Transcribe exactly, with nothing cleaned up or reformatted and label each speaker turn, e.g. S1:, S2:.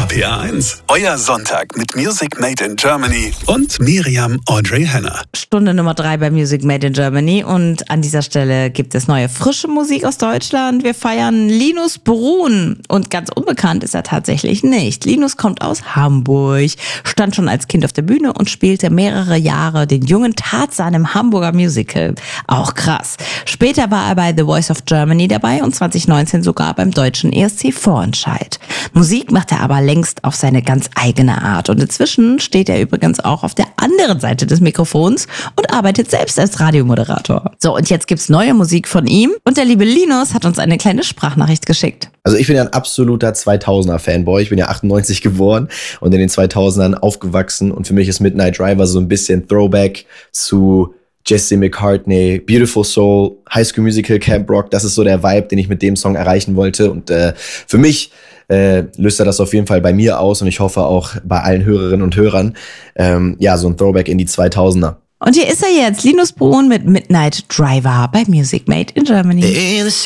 S1: P R eins, euer Sonntag mit Music Made in Germany und Miriam Audrey Henner.
S2: Stunde Nummer drei bei Music Made in Germany und an dieser Stelle gibt es neue frische Musik aus Deutschland. Wir feiern Linus Bruhn und ganz unbekannt ist er tatsächlich nicht. Linus kommt aus Hamburg, stand schon als Kind auf der Bühne und spielte mehrere Jahre den jungen Tarzan im Hamburger Musical. Auch krass. Später war er bei The Voice of Germany dabei und zwanzig neunzehn sogar beim deutschen E S C Vorentscheid. Musik macht er aber längst auf seine ganz eigene Art und inzwischen steht er übrigens auch auf der anderen Seite des Mikrofons und arbeitet selbst als Radiomoderator. So, und jetzt gibt's neue Musik von ihm und der liebe Linus hat uns eine kleine Sprachnachricht geschickt.
S3: Also ich bin ja ein absoluter zweitausender-Fanboy. Ich bin ja achtundneunzig geboren und in den zweitausendern aufgewachsen und für mich ist Midnight Driver so ein bisschen Throwback zu Jesse McCartney, Beautiful Soul, High School Musical, Camp Rock. Das ist so der Vibe, den ich mit dem Song erreichen wollte und äh, für mich äh, löst er das auf jeden Fall bei mir aus und ich hoffe auch bei allen Hörerinnen und Hörern. Ähm, ja, so ein Throwback in die zweitausender.
S2: Und hier ist er jetzt, Linus Bruhn mit Midnight Driver bei Music Made in Germany.